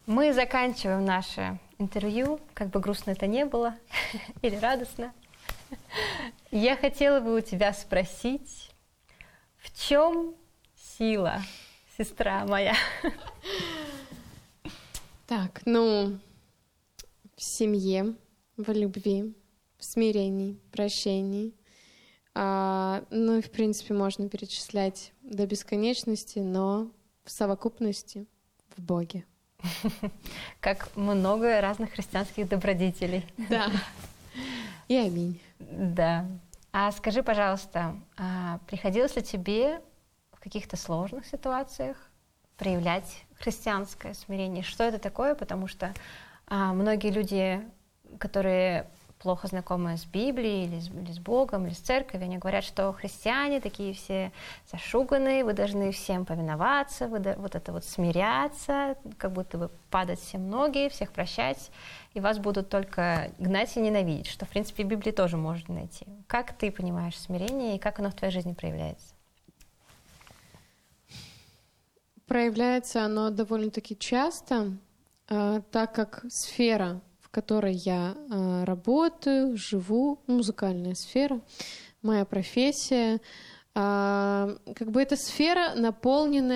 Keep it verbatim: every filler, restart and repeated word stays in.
Мы заканчиваем наше интервью, как бы грустно это не было, или радостно. Я хотела бы у тебя спросить, в чем сила, сестра моя? Так, ну, в семье, в любви, в смирении, прощении. А, ну, и, в принципе, можно перечислять до бесконечности, но в совокупности в Боге. Как много разных христианских добродетелей. Да. И аминь. Да. А скажи, пожалуйста, а приходилось ли тебе в каких-то сложных ситуациях проявлять христианское смирение? Что это такое? Потому что а, многие люди, которые плохо знакомы с Библией или с, или с Богом, или с церковью, они говорят, что христиане такие все зашуганные, вы должны всем повиноваться, вы, вот это вот смиряться, как будто бы падать все ноги, всех прощать, и вас будут только гнать и ненавидеть, что, в принципе, в Библии тоже можно найти. Как ты понимаешь смирение и как оно в твоей жизни проявляется? Проявляется оно довольно-таки часто, э, так как сфера, в которой я э, работаю, живу, музыкальная сфера, моя профессия, э, как бы эта сфера наполнена